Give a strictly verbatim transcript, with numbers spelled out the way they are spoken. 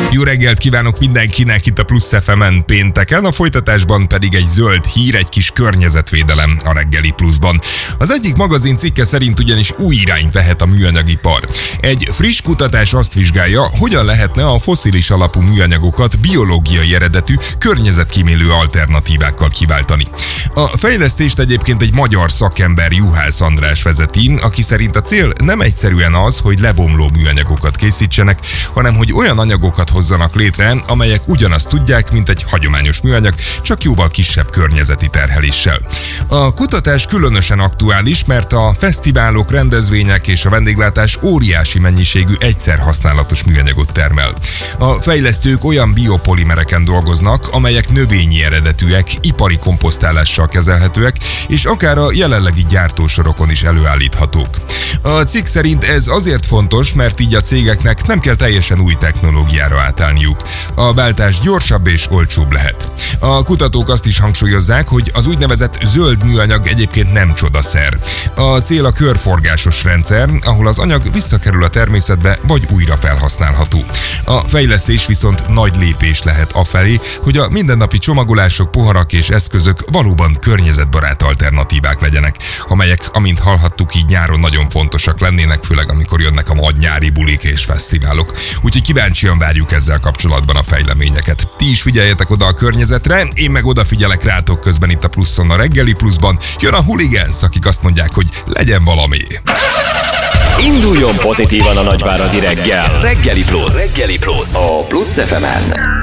Jó reggelt kívánok mindenkinek itt a Plusz ef emen pénteken, a folytatásban pedig egy zöld hír, egy kis környezetvédelem a reggeli Pluszban. Az egyik magazin cikke szerint ugyanis új irányt vehet a műanyagipar. Egy friss kutatás azt vizsgálja, hogyan lehetne a fosszilis alapú műanyagokat biológiai eredetű, környezetkímélő alternatívákkal kiváltani. A fejlesztést egyébként egy magyar szakember, Juhász András vezeti, aki szerint a cél nem egyszerűen az, hogy lebomló műanyagokat készítsenek, hanem hogy olyan anyagokat hozzanak létre, amelyek ugyanazt tudják, mint egy hagyományos műanyag, csak jóval kisebb környezeti terheléssel. A kutatás különösen aktuális, mert a fesztiválok, rendezvények és a vendéglátás óriási mennyiségű egyszerhasználatos műanyagot termel. A fejlesztők olyan biopolimereken dolgoznak, amelyek növényi eredetűek, ipari komposztálással kezelhetőek, és akár a jelenlegi gyártósorokon is előállíthatók. A cikk szerint ez azért fontos, mert így a cégeknek nem kell teljesen új technológiára átállniuk. A váltás gyorsabb és olcsóbb lehet. A kutatók azt is hangsúlyozzák, hogy az úgynevezett zöld műanyag egyébként nem csodaszer. A cél a körforgásos rendszer, ahol az anyag visszakerül a természetbe, vagy újra felhasználható. A fejlesztés viszont nagy lépés lehet afelé, hogy a mindennapi csomagolások, poharak és eszközök valóban környezetbarát alternatívák legyenek, amelyek, amint hallhattuk, így nyáron nagyon fontosak lennének, főleg amikor jönnek a nagy nyári bulik és fesztiválok. Úgyhogy kíváncsian várjuk ezzel kapcsolatban a fejleményeket. Ti is figyeljetek oda a környezetre, én meg odafigyelek rátok közben itt a Pluszon, a reggeli Pluszban. Jön a Hooligans, akik azt mondják, hogy legyen valami. Induljon pozitívan a nagyváradi reggel. Reggeli Plusz. Reggeli Plusz. A Plusz ef emen.